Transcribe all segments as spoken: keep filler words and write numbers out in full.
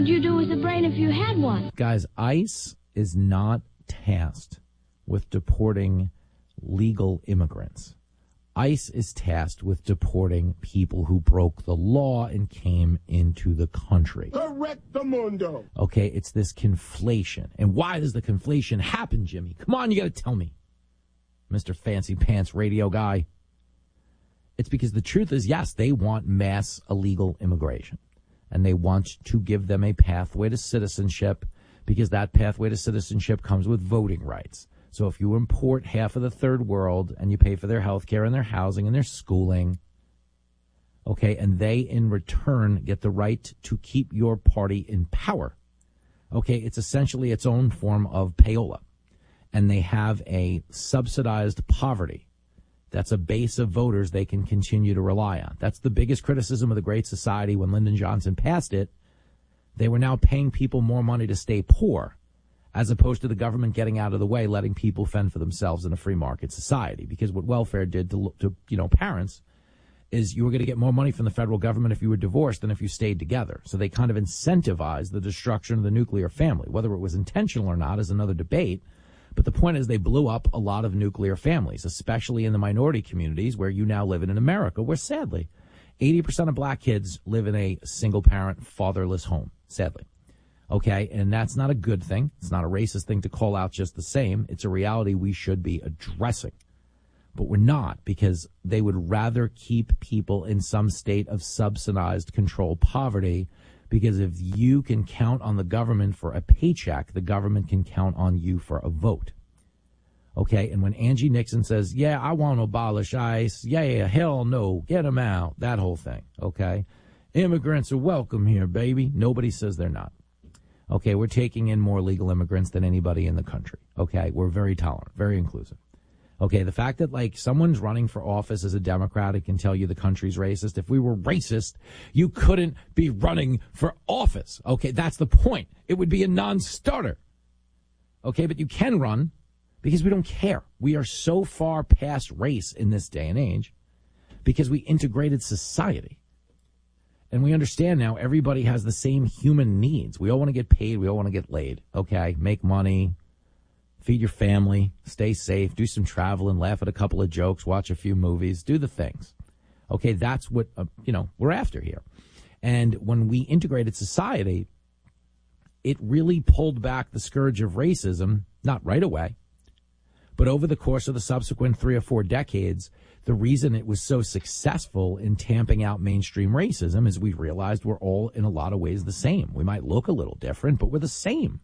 would you do with the brain if you had one? Guys, ICE is not tasked with deporting legal immigrants. ICE is tasked with deporting people who broke the law and came into the country. Correctamundo. Okay, it's this conflation. And why does the conflation happen, Jimmy? Come on, you got to tell me, Mister Fancy Pants Radio Guy. It's because the truth is, yes, they want mass illegal immigration. And they want to give them a pathway to citizenship because that pathway to citizenship comes with voting rights. So if you import half of the third world and you pay for their health care and their housing and their schooling, okay, and they in return get the right to keep your party in power, okay, it's essentially its own form of payola. And they have a subsidized poverty. That's a base of voters they can continue to rely on. That's the biggest criticism of the Great Society when Lyndon Johnson passed it. They were now paying people more money to stay poor, as opposed to the government getting out of the way, letting people fend for themselves in a free market society. Because what welfare did to, to you know, parents is you were going to get more money from the federal government if you were divorced than if you stayed together. So they kind of incentivized the destruction of the nuclear family. Whether it was intentional or not is another debate. But the point is they blew up a lot of nuclear families, especially in the minority communities where you now live in, in America, where sadly, eighty percent of black kids live in a single-parent, fatherless home, sadly. Okay, and that's not a good thing. It's not a racist thing to call out just the same. It's a reality we should be addressing. But we're not, because they would rather keep people in some state of subsidized controlled poverty, because if you can count on the government for a paycheck, the government can count on you for a vote. Okay, and when Angie Nixon says, yeah, I want to abolish ICE, yeah, yeah, hell no, get them out, that whole thing, okay? Immigrants are welcome here, baby. Nobody says they're not. Okay, we're taking in more legal immigrants than anybody in the country. Okay, we're very tolerant, very inclusive. Okay, the fact that, like, someone's running for office as a Democrat, it can tell you the country's racist. If we were racist, you couldn't be running for office. Okay, that's the point. It would be a non-starter. Okay, but you can run because we don't care. We are so far past race in this day and age because we integrated society. And we understand now everybody has the same human needs. We all want to get paid. We all want to get laid. Okay, make money, feed your family, stay safe, do some traveling, laugh at a couple of jokes, watch a few movies, do the things. Okay, that's what, uh, you know, we're after here. And when we integrated society, it really pulled back the scourge of racism, not right away, but over the course of the subsequent three or four decades. The reason it was so successful in tamping out mainstream racism is we realized we're all in a lot of ways the same. We might look a little different, but we're the same.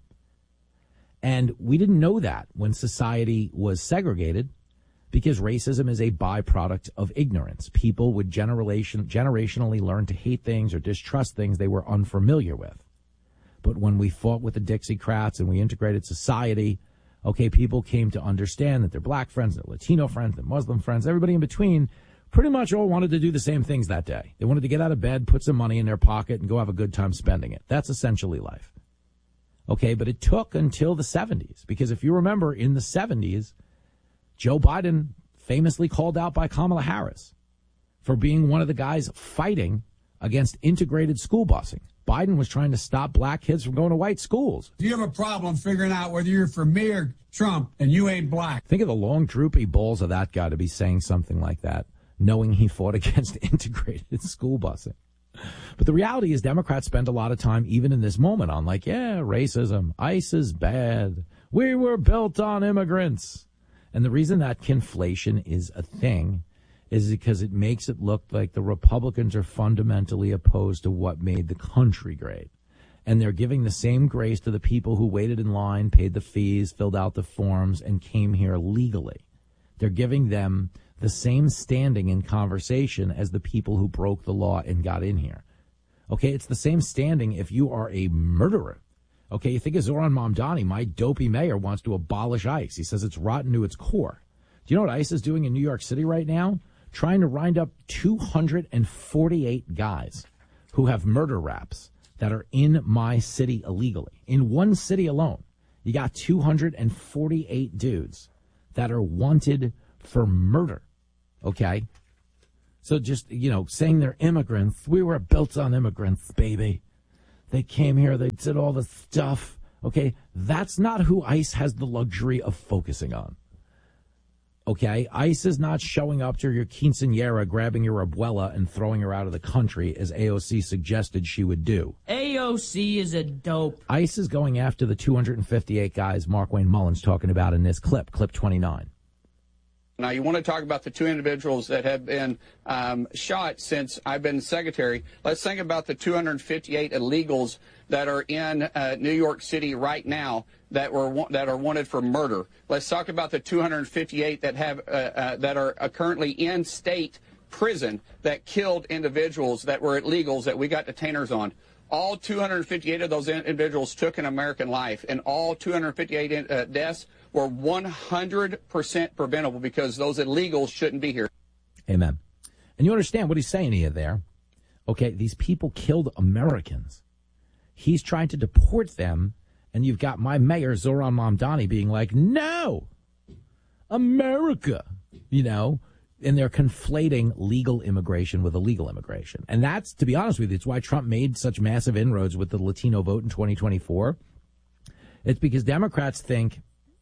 And we didn't know that when society was segregated, because racism is a byproduct of ignorance. People would generation, generationally learn to hate things or distrust things they were unfamiliar with. But when we fought with the Dixiecrats and we integrated society, okay, people came to understand that their black friends, their Latino friends, their Muslim friends, everybody in between pretty much all wanted to do the same things that day. They wanted to get out of bed, put some money in their pocket, and go have a good time spending it. That's essentially life. Okay, but it took until the seventies, because if you remember, in the seventies, Joe Biden famously called out by Kamala Harris for being one of the guys fighting against integrated school busing. Biden was trying to stop black kids from going to white schools. Do you have a problem figuring out whether you're for me or Trump and you ain't black? Think of the long, droopy balls of that guy to be saying something like that, knowing he fought against integrated school busing. But the reality is Democrats spend a lot of time, even in this moment, on like, yeah, racism, ICE is bad. We were built on immigrants. And the reason that conflation is a thing is because it makes it look like the Republicans are fundamentally opposed to what made the country great. And they're giving the same grace to the people who waited in line, paid the fees, filled out the forms, and came here legally. They're giving them the same standing in conversation as the people who broke the law and got in here. Okay, it's the same standing if you are a murderer. Okay, you think of Zoran Mamdani, my dopey mayor, wants to abolish ICE. He says it's rotten to its core. Do you know what ICE is doing in New York City right now? Trying to round up two hundred forty-eight guys who have murder raps that are in my city illegally. In one city alone, you got two hundred forty-eight dudes that are wanted for murder, okay? So just, you know, saying they're immigrants, we were built on immigrants, baby. They came here. They did all the stuff. Okay, that's not who ICE has the luxury of focusing on. Okay, ICE is not showing up to your quinceañera, grabbing your abuela and throwing her out of the country, as A O C suggested she would do. A O C is a dope. ICE is going after the two hundred fifty-eight guys Mark Wayne Mullins talking about in this clip, clip twenty-nine. Now, you want to talk about the two individuals that have been um, shot since I've been secretary. Let's think about the two hundred fifty-eight illegals that are in uh, New York City right now that were that are wanted for murder. Let's talk about the two hundred fifty-eight that have uh, uh, that are uh, currently in state prison that killed individuals that were illegals that we got detainers on. All two hundred fifty-eight of those individuals took an American life, and all two hundred fifty-eight uh, deaths were one hundred percent preventable because those illegals shouldn't be here. Amen. And you understand what he's saying here there. Okay, these people killed Americans. He's trying to deport them, and you've got my mayor, Zoran Mamdani, being like, no, America, you know, and they're conflating legal immigration with illegal immigration. And that's, to be honest with you, it's why Trump made such massive inroads with the Latino vote in twenty twenty-four. It's because Democrats think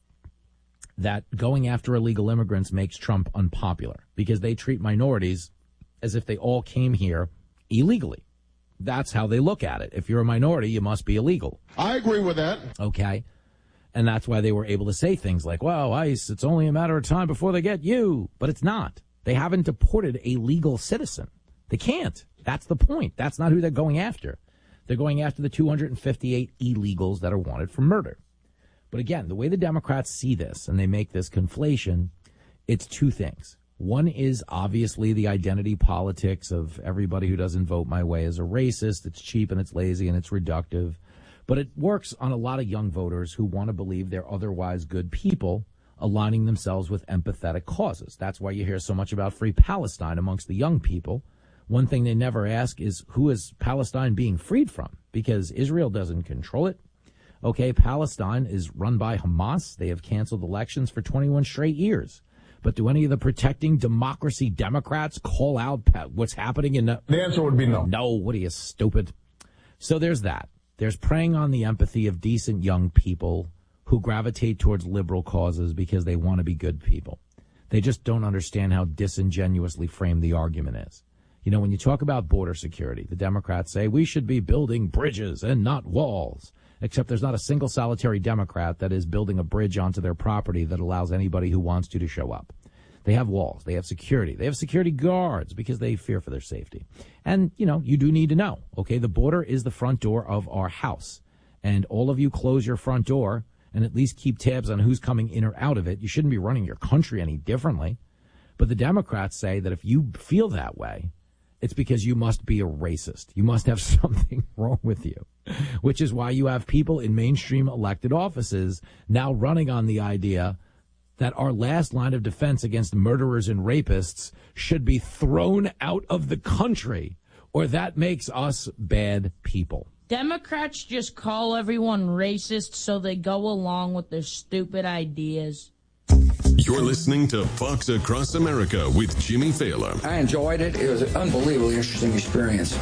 that going after illegal immigrants makes Trump unpopular because they treat minorities as if they all came here illegally. That's how they look at it. If you're a minority, you must be illegal. I agree with that. Okay. And that's why they were able to say things like, well, ICE, it's only a matter of time before they get you. But it's not. They haven't deported a legal citizen. They can't. That's the point. That's not who they're going after. They're going after the two hundred fifty-eight illegals that are wanted for murder. But again, the way the Democrats see this, and they make this conflation, it's two things. One is obviously the identity politics of everybody who doesn't vote my way is a racist. It's cheap and it's lazy and it's reductive. But it works on a lot of young voters who want to believe they're otherwise good people aligning themselves with empathetic causes. That's why you hear so much about free Palestine amongst the young people. One thing they never ask is, who is Palestine being freed from? Because Israel doesn't control it. Okay, Palestine is run by Hamas. They have canceled elections for twenty-one straight years. But do any of the protecting democracy Democrats call out what's happening in the... The answer would be no. No, what are you, stupid? So there's that. There's preying on the empathy of decent young people who gravitate towards liberal causes because they want to be good people. They just don't understand how disingenuously framed the argument is. You know, when you talk about border security, the Democrats say we should be building bridges and not walls. Except there's not a single solitary Democrat that is building a bridge onto their property that allows anybody who wants to to show up. They have walls. They have security. They have security guards because they fear for their safety. And, you know, you do need to know, okay, the border is the front door of our house. And all of you close your front door and at least keep tabs on who's coming in or out of it. You shouldn't be running your country any differently. But the Democrats say that if you feel that way, it's because you must be a racist. You must have something wrong with you, which is why you have people in mainstream elected offices now running on the idea that our last line of defense against murderers and rapists should be thrown out of the country, or that makes us bad people. Democrats just call everyone racist so they go along with their stupid ideas. You're listening to Fox Across America with Jimmy Fallon. I enjoyed it. It was an unbelievably interesting experience.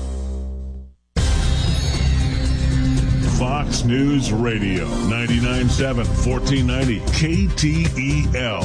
Fox News Radio, ninety-nine point seven, fourteen ninety K T E L.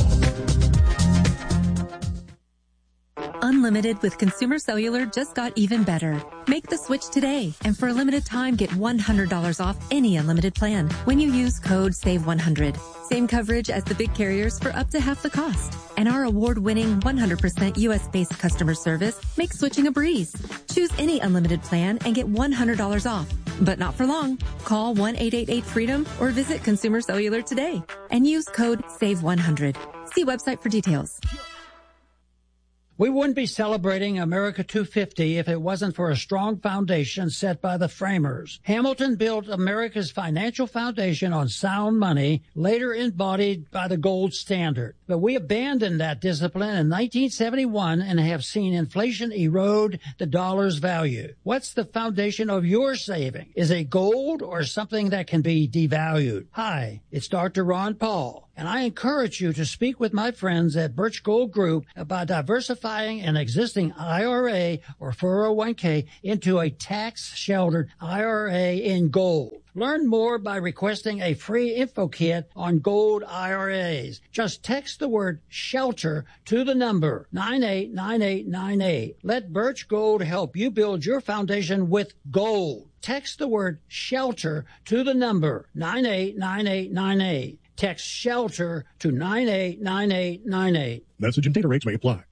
Unlimited with Consumer Cellular just got even better. Make the switch today, and for a limited time, get one hundred dollars off any unlimited plan when you use code save one hundred. Same coverage as the big carriers for up to half the cost. And our award-winning one hundred percent U S-based customer service makes switching a breeze. Choose any unlimited plan and get one hundred dollars off. But not for long. Call one eight eight eight freedom or visit Consumer Cellular today and use code save one hundred. See website for details. We wouldn't be celebrating America two fifty if it wasn't for a strong foundation set by the framers. Hamilton built America's financial foundation on sound money, later embodied by the gold standard. But we abandoned that discipline in nineteen seventy-one and have seen inflation erode the dollar's value. What's the foundation of your saving? Is it gold or something that can be devalued? Hi, it's Doctor Ron Paul. and I encourage you to speak with my friends at Birch Gold Group about diversifying an existing I R A or four oh one k into a tax-sheltered I R A in gold. Learn more by requesting a free info kit on gold I R As. Just text the word SHELTER to the number nine eight nine eight nine eight. Let Birch Gold help you build your foundation with gold. Text the word SHELTER to the number nine eight nine eight nine eight. Text SHELTER to nine eight nine eight nine eight. Message and data rates may apply.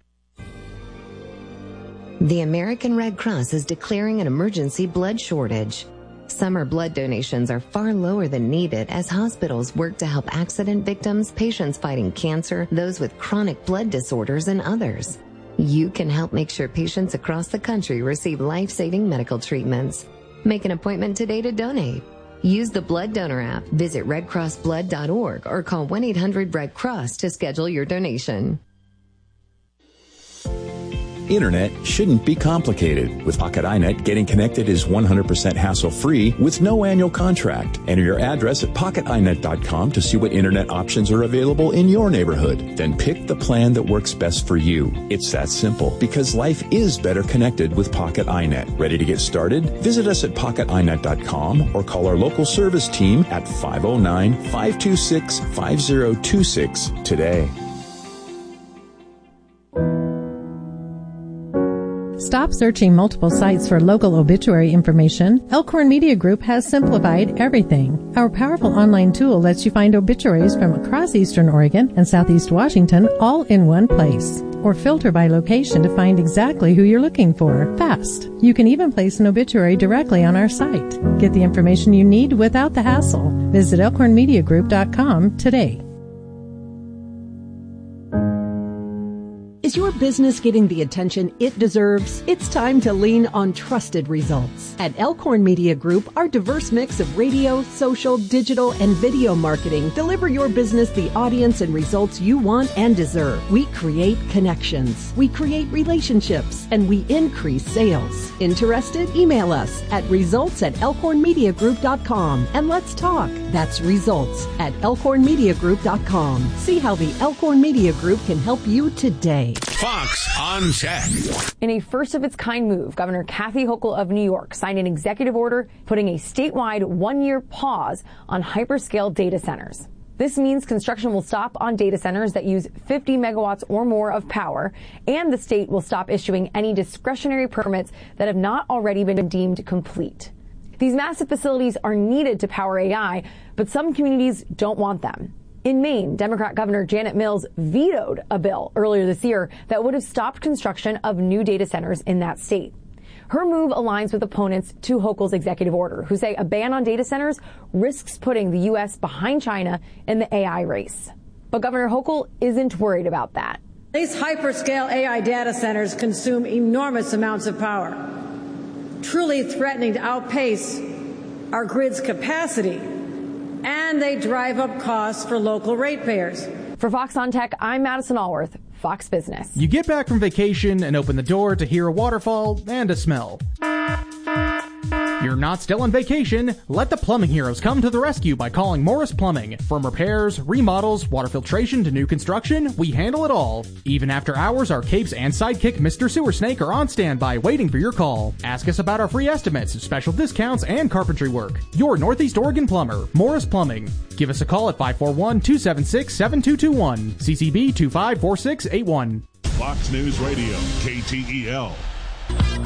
The American Red Cross is declaring an emergency blood shortage. Summer blood donations are far lower than needed as hospitals work to help accident victims, patients fighting cancer, those with chronic blood disorders, and others. You can help make sure patients across the country receive life-saving medical treatments. Make an appointment today to donate. Use the Blood Donor app, visit red cross blood dot org, or call one eight hundred red cross to schedule your donation. Internet shouldn't be complicated. With Pocket iNet, getting connected is one hundred percent hassle-free with no annual contract. Enter your address at pocket i net dot com to see what internet options are available in your neighborhood. Then pick the plan that works best for you. It's that simple, because life is better connected with Pocket iNet. Ready to get started? Visit us at pocket i net dot com or call our local service team at five oh nine, five two six, five oh two six today. Stop searching multiple sites for local obituary information. Elkhorn Media Group has simplified everything. Our powerful online tool lets you find obituaries from across Eastern Oregon and Southeast Washington all in one place. Or filter by location to find exactly who you're looking for fast. You can even place an obituary directly on our site. Get the information you need without the hassle. Visit elkhorn media group dot com today. Is your business getting the attention it deserves? It's time to lean on trusted results. At Elkhorn Media Group, our diverse mix of radio, social, digital, and video marketing deliver your business the audience and results you want and deserve. We create connections, we create relationships, and we increase sales. Interested? Email us at results at elkhorn media group dot com and let's talk. That's results at elkhorn media group dot com. See how the Elkhorn Media Group can help you today. Fox on Tech. In a first-of-its-kind move, Governor Kathy Hochul of New York signed an executive order putting a statewide one-year pause on hyperscale data centers. This means construction will stop on data centers that use fifty megawatts or more of power, and the state will stop issuing any discretionary permits that have not already been deemed complete. These massive facilities are needed to power A I, but some communities don't want them. In Maine, Democrat Governor Janet Mills vetoed a bill earlier this year that would have stopped construction of new data centers in that state. Her move aligns with opponents to Hochul's executive order, who say a ban on data centers risks putting the U S behind China in the A I race. But Governor Hochul isn't worried about that. These hyperscale A I data centers consume enormous amounts of power, truly threatening to outpace our grid's capacity. And they drive up costs for local ratepayers. For Fox on Tech, I'm Madison Allworth, Fox Business. You get back from vacation and open the door to hear a waterfall and a smell. You're not still on vacation. Let the plumbing heroes come to the rescue by calling Morris Plumbing. From repairs, remodels, water filtration to new construction, we handle it all. Even after hours, our capes and sidekick Mister Sewer Snake are on standby waiting for your call. Ask us about our free estimates, special discounts, and carpentry work. Your Northeast Oregon plumber, Morris Plumbing. Give us a call at five four one, two seven six, seven two two one, C C B two five four six eight one. Fox News Radio, K T E L.